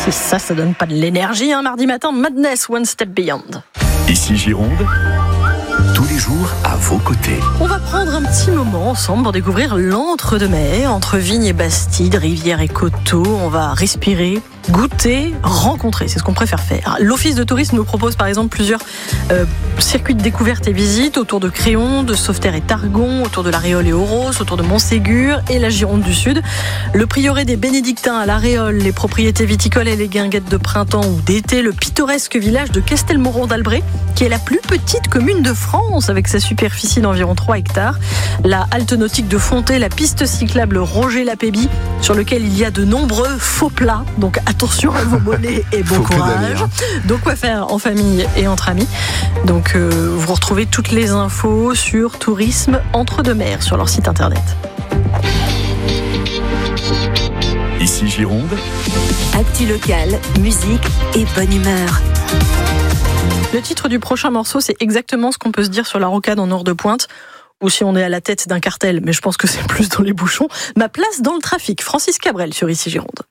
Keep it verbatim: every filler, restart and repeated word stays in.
C'est ça, ça donne pas de l'énergie, hein, mardi matin, Madness, One Step Beyond. Ici Gironde, tous les jours à vos côtés. On va prendre un petit moment ensemble pour découvrir l'entre-deux-mer, entre Vignes et Bastide, rivières et coteaux. On va respirer, goûter, rencontrer, c'est ce qu'on préfère faire. L'Office de tourisme nous propose par exemple plusieurs euh, circuits de découverte et visites autour de Créon, de Sauveterre et Targon, autour de la Réole et Oros, autour de Montségur et la Gironde du Sud. Le prieuré des Bénédictins à la Réole, les propriétés viticoles et les guinguettes de printemps ou d'été, le pittoresque village de Castelmoron d'Albret, qui est la plus petite commune de France avec sa superficie d'environ trois hectares. La halte nautique de Fontaine, la piste cyclable Roger-Lapébie, sur lequel il y a de nombreux faux plats. Donc attention à vos mollets et bon Faut courage. pédaler, hein. Donc quoi faire en famille et entre amis. Donc euh, vous retrouvez toutes les infos sur Tourisme Entre-deux-Mers sur leur site internet. Ici Gironde, Actu locale, musique et bonne humeur. Le titre du prochain morceau, c'est exactement ce qu'on peut se dire sur la rocade en heure de pointe, ou si on est à la tête d'un cartel, mais je pense que c'est plus dans les bouchons. Ma place dans le trafic, Francis Cabrel sur Ici Gironde.